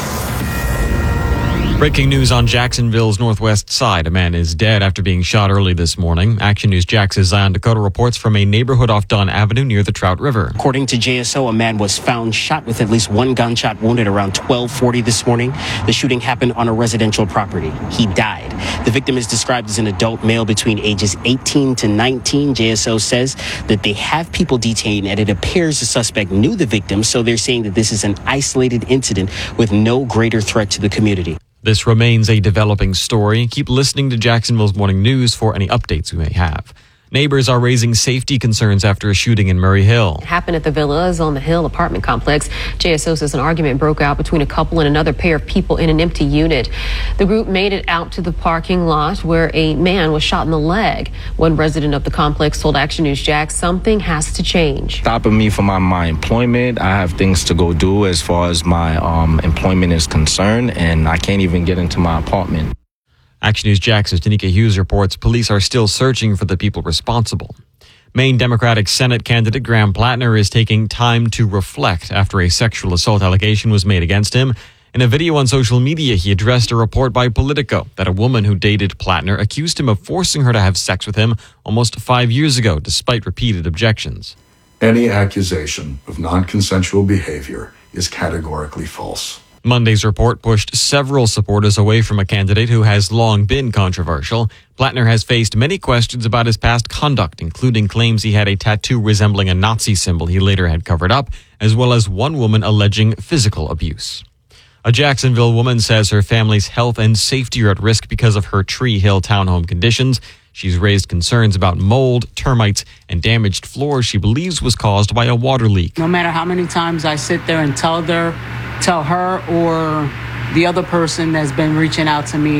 Breaking news on Jacksonville's northwest side. A man is dead after being shot early this morning. Action News Jax's Zion Dakota reports from a neighborhood off Dunn Avenue near the Trout River. According to JSO, a man was found shot with at least one gunshot wounded around 12:40 this morning. The shooting happened on a residential property. He died. The victim is described as an adult male between ages 18 to 19. JSO says that they have people detained, and it appears the suspect knew the victim, so they're saying that this is an isolated incident with no greater threat to the community. This remains a developing story. Keep listening to Jacksonville's Morning News for any updates we may have. Neighbors are raising safety concerns after a shooting in Murray Hill. It happened at the Villas on the Hill apartment complex. JSO says an argument broke out between a couple and another pair of people in an empty unit. The group made it out to the parking lot where a man was shot in the leg. One resident of the complex told Action News Jax something has to change. Stopping me from my employment. I have things to go do as far as my employment is concerned, and I can't even get into my apartment. Action News Jax's Danica Hughes reports police are still searching for the people responsible. Maine Democratic Senate candidate Graham Plantner is taking time to reflect after a sexual assault allegation was made against him. In a video on social media, he addressed a report by Politico that a woman who dated Plantner accused him of forcing her to have sex with him almost 5 years ago, despite repeated objections. Any accusation of non-consensual behavior is categorically false. Monday's report pushed several supporters away from a candidate who has long been controversial. Plantner has faced many questions about his past conduct, including claims he had a tattoo resembling a Nazi symbol he later had covered up, as well as one woman alleging physical abuse. A Jacksonville woman says her family's health and safety are at risk because of her Tree Hill townhome conditions. She's raised concerns about mold, termites, and damaged floors she believes was caused by a water leak. No matter how many times I sit there and tell her or the other person that's been reaching out to me,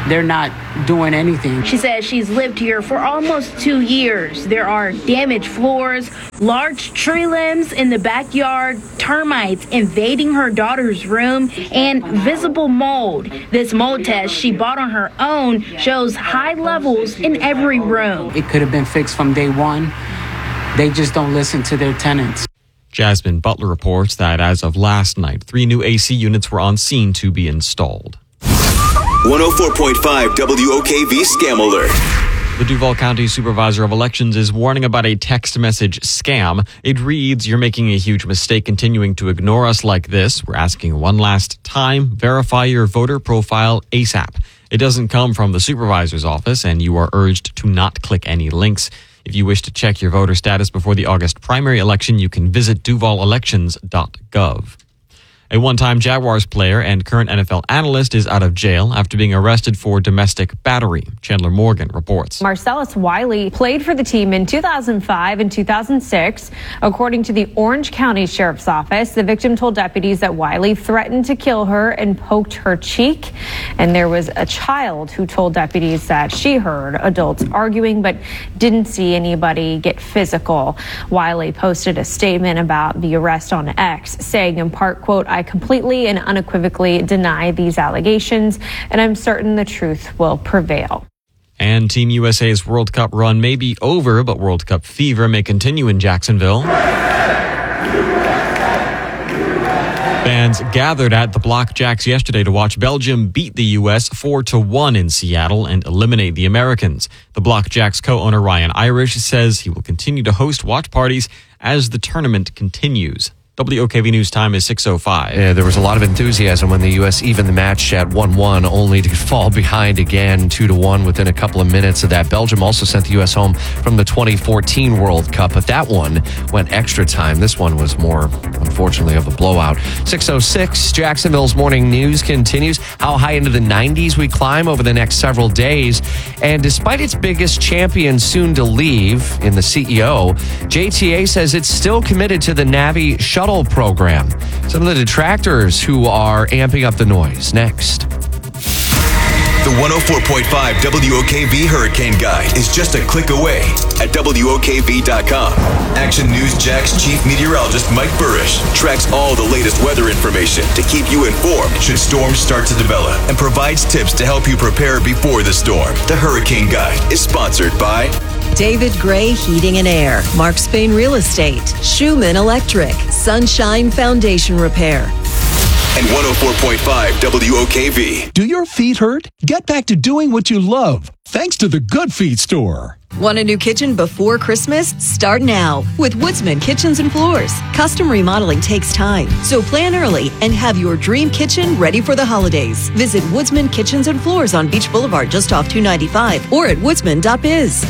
they're not doing anything. She says she's lived here for almost 2 years. There are damaged floors, large tree limbs in the backyard, termites invading her daughter's room, and visible mold. This mold test she bought on her own shows high levels in every room. It could have been fixed from day one. They just don't listen to their tenants. Jasmine Butler reports that as of last night, 3 new AC units were on scene to be installed. 104.5 WOKV Scam Alert. The Duval County Supervisor of Elections is warning about a text message scam. It reads, "You're making a huge mistake continuing to ignore us like this. We're asking one last time, verify your voter profile ASAP." It doesn't come from the supervisor's office, and you are urged to not click any links. If you wish to check your voter status before the August primary election, you can visit duvalelections.gov. A one-time Jaguars player and current NFL analyst is out of jail after being arrested for domestic battery. Chandler Morgan reports. Marcellus Wiley played for the team in 2005 and 2006. According to the Orange County Sheriff's Office, the victim told deputies that Wiley threatened to kill her and poked her cheek. And there was a child who told deputies that she heard adults arguing but didn't see anybody get physical. Wiley posted a statement about the arrest on X, saying in part, quote, "I completely and unequivocally deny these allegations, and I'm certain the truth will prevail." And Team USA's World Cup run may be over, but World Cup fever may continue in Jacksonville. Fans gathered at the Block Jacks yesterday to watch Belgium beat the U.S. 4-1 in Seattle and eliminate the Americans. The Block Jacks co-owner Ryan Irish says he will continue to host watch parties as the tournament continues. WOKV News time is 6:05. Yeah, there was a lot of enthusiasm when the U.S. evened the match at 1-1, only to fall behind again 2-1 within a couple of minutes of that. Belgium also sent the U.S. home from the 2014 World Cup, but that one went extra time. This one was more, unfortunately, of a blowout. 6:06, Jacksonville's morning news continues. How high into the 90s we climb over the next several days. And despite its biggest champion soon to leave in the CEO, JTA says it's still committed to the Navi shuttle program. Some of the detractors who are amping up the noise. Next. The 104.5 WOKV Hurricane Guide is just a click away at WOKV.com. Action News Jack's chief meteorologist Mike Burrish tracks all the latest weather information to keep you informed should storms start to develop and provides tips to help you prepare before the storm. The Hurricane Guide is sponsored by David Gray Heating and Air, Mark Spain Real Estate, Schumann Electric, Sunshine Foundation Repair. And 104.5 WOKV. Do your feet hurt? Get back to doing what you love, thanks to the Good Feet store. Want a new kitchen before Christmas? Start now with Woodsman Kitchens and Floors. Custom remodeling takes time, so plan early and have your dream kitchen ready for the holidays. Visit Woodsman Kitchens and Floors on Beach Boulevard just off 295 or at woodsman.biz.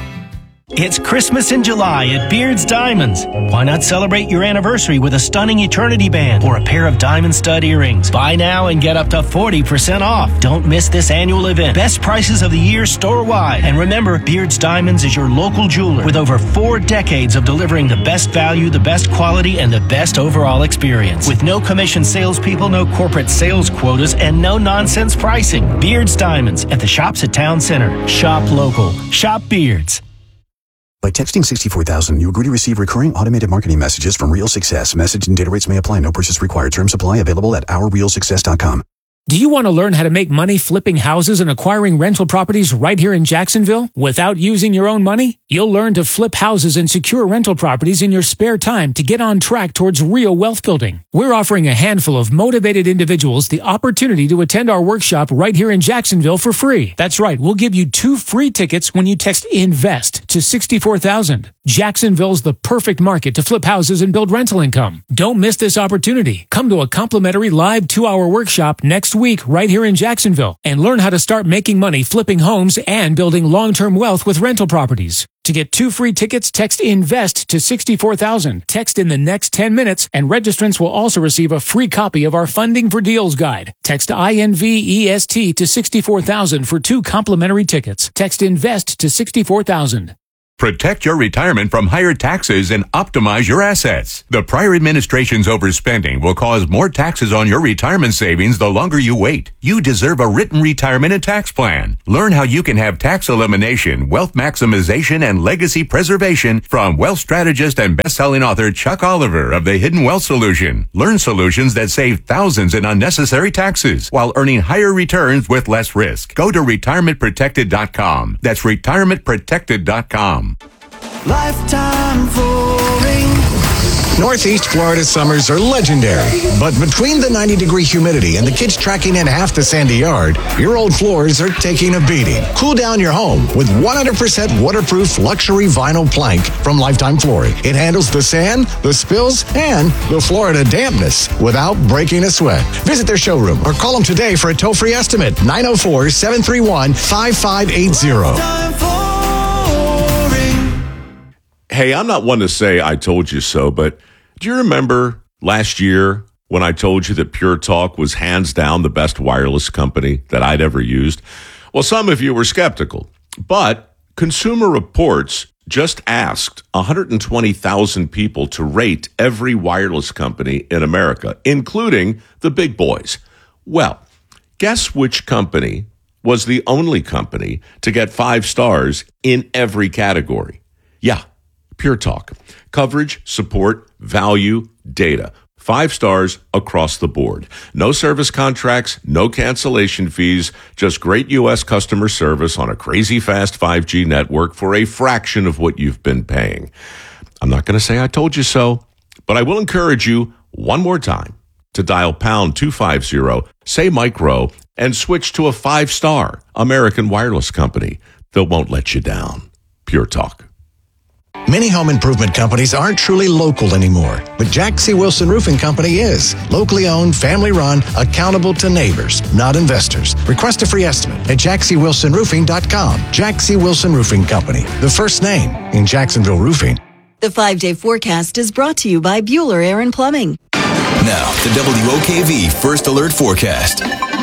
It's Christmas in July at Beard's Diamonds. Why not celebrate your anniversary with a stunning eternity band or a pair of diamond stud earrings? Buy now and get up to 40% off. Don't miss this annual event. Best prices of the year store-wide. And remember, Beard's Diamonds is your local jeweler with over 4 decades of delivering the best value, the best quality, and the best overall experience. With no commission salespeople, no corporate sales quotas, and no nonsense pricing. Beard's Diamonds at the shops at Town Center. Shop local. Shop Beards. By texting 64,000, you agree to receive recurring automated marketing messages from Real Success. Message and data rates may apply. No purchase required. Terms apply. Available at OurRealSuccess.com. Do you want to learn how to make money flipping houses and acquiring rental properties right here in Jacksonville without using your own money? You'll learn to flip houses and secure rental properties in your spare time to get on track towards real wealth building. We're offering a handful of motivated individuals the opportunity to attend our workshop right here in Jacksonville for free. That's right. We'll give you 2 free tickets when you text INVEST to 64,000. Jacksonville's the perfect market to flip houses and build rental income. Don't miss this opportunity. Come to a complimentary live 2-hour workshop next week right here in Jacksonville and learn how to start making money flipping homes and building long-term wealth with rental properties. To get 2 free tickets, text INVEST to 64,000. Text in the next 10 minutes, and registrants will also receive a free copy of our Funding for Deals guide. Text INVEST to 64,000 for 2 complimentary tickets. Text INVEST to 64,000. Protect your retirement from higher taxes and optimize your assets. The prior administration's overspending will cause more taxes on your retirement savings the longer you wait. You deserve a written retirement and tax plan. Learn how you can have tax elimination, wealth maximization, and legacy preservation from wealth strategist and best-selling author Chuck Oliver of The Hidden Wealth Solution. Learn solutions that save thousands in unnecessary taxes while earning higher returns with less risk. Go to retirementprotected.com. That's retirementprotected.com. Lifetime Flooring. Northeast Florida summers are legendary, but between the 90-degree humidity and the kids tracking in half the sandy yard, your old floors are taking a beating. Cool down your home with 100% waterproof luxury vinyl plank from Lifetime Flooring. It handles the sand, the spills, and the Florida dampness without breaking a sweat. Visit their showroom or call them today for a toll-free estimate, 904-731-5580. Hey, I'm not one to say I told you so, but do you remember last year when I told you that Pure Talk was hands down the best wireless company that I'd ever used? Well, some of you were skeptical, but Consumer Reports just asked 120,000 people to rate every wireless company in America, including the big boys. Well, guess which company was the only company to get 5 stars in every category? Yeah. Pure Talk. Coverage, support, value, data. 5 stars across the board. No service contracts, no cancellation fees, just great U.S. customer service on a crazy fast 5G network for a fraction of what you've been paying. I'm not going to say I told you so, but I will encourage you one more time to dial pound 250, say Mike Rowe, and switch to a 5-star American wireless company that won't let you down. Pure Talk. Many home improvement companies aren't truly local anymore, but Jack C. Wilson Roofing Company is. Locally owned, family run, accountable to neighbors, not investors. Request a free estimate at jackcwilsonroofing.com. Jack C. Wilson Roofing Company, the first name in Jacksonville roofing. The 5-day forecast is brought to you by Bueller Air & Plumbing. Now, the WOKV First Alert Forecast.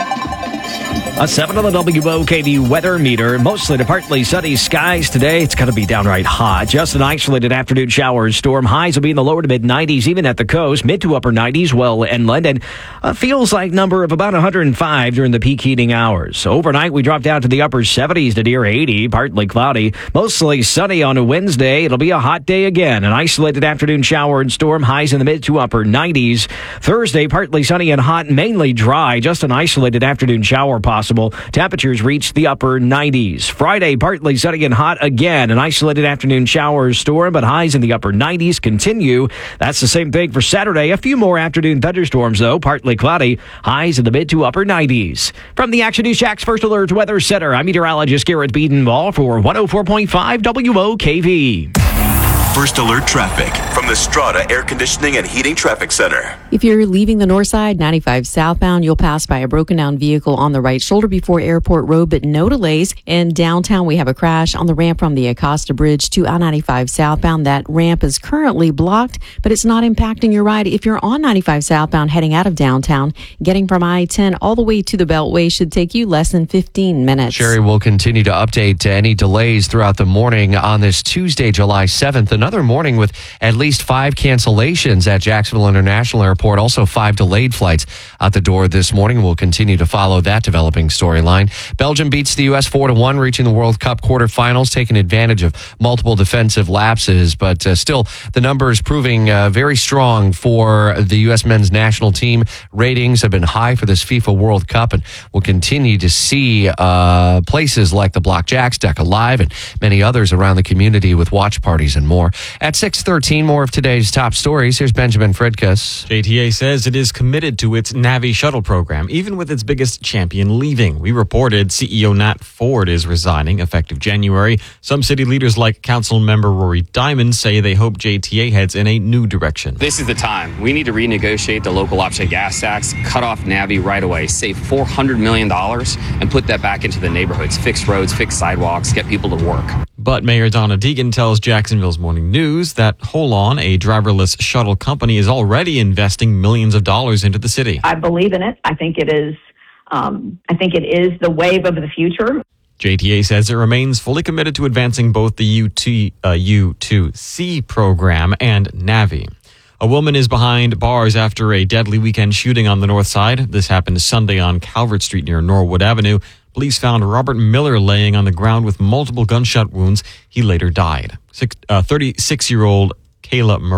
A 7 on the WOKV weather meter. Mostly to partly sunny skies today. It's going to be downright hot. Just an isolated afternoon shower storm. Highs will be in the lower to mid 90s, even at the coast. Mid to upper 90s, well inland. And feels like number of about 105 during the peak heating hours. Overnight, we drop down to the upper 70s to near 80. Partly cloudy. Mostly sunny on a Wednesday. It'll be a hot day again. An isolated afternoon shower and storm. Highs in the mid to upper 90s. Thursday, partly sunny and hot, mainly dry. Just an isolated afternoon shower possible. Temperatures reach the upper 90s. Friday, partly sunny and hot again. An isolated afternoon shower storm, but highs in the upper 90s continue. That's the same thing for Saturday. A few more afternoon thunderstorms, though. Partly cloudy. Highs in the mid to upper 90s. From the Action News Jack's First Alert Weather Center, I'm meteorologist Garrett Beedenball for 104.5 WOKV. First Alert Traffic from the Strata Air Conditioning and Heating Traffic Center. If you're leaving the north side, 95 southbound, you'll pass by a broken down vehicle on the right shoulder before Airport Road, but no delays. In downtown, we have a crash on the ramp from the Acosta Bridge to I-95 southbound. That ramp is currently blocked, but it's not impacting your ride. If you're on 95 southbound heading out of downtown, getting from I-10 all the way to the Beltway should take you less than 15 minutes. Sherry will continue to update any delays throughout the morning on this Tuesday, July 7th. Another morning with at least 5 cancellations at Jacksonville International Airport. Also 5 delayed flights out the door this morning. We'll continue to follow that developing storyline. Belgium beats the U.S. 4-1, reaching the World Cup quarterfinals, taking advantage of multiple defensive lapses. But still, the numbers proving very strong for the U.S. men's national team. Ratings have been high for this FIFA World Cup, and we'll continue to see places like the Block Jacks, Deck Alive, and many others around the community with watch parties and more. At 6:13, more of today's top stories. Here's Benjamin Fredkus. JTA says it is committed to its Navi shuttle program, even with its biggest champion leaving. We reported CEO Nat Ford is resigning effective January. Some city leaders like Council Member Rory Diamond say they hope JTA heads in a new direction. This is the time. We need to renegotiate the local offset gas tax, cut off Navi right away, save $400 million, and put that back into the neighborhoods. Fix roads, fix sidewalks, get people to work. But Mayor Donna Deegan tells Jacksonville's Morning News that Holon, a driverless shuttle company, is already investing millions of dollars into the city. I believe in it. I think it is the wave of the future. JTA says it remains fully committed to advancing both the U2C program and Navi. A woman is behind bars after a deadly weekend shooting on the north side. This happened Sunday on Calvert Street near Norwood Avenue. Police found Robert Miller laying on the ground with multiple gunshot wounds. He later died. 36-year-old Kayla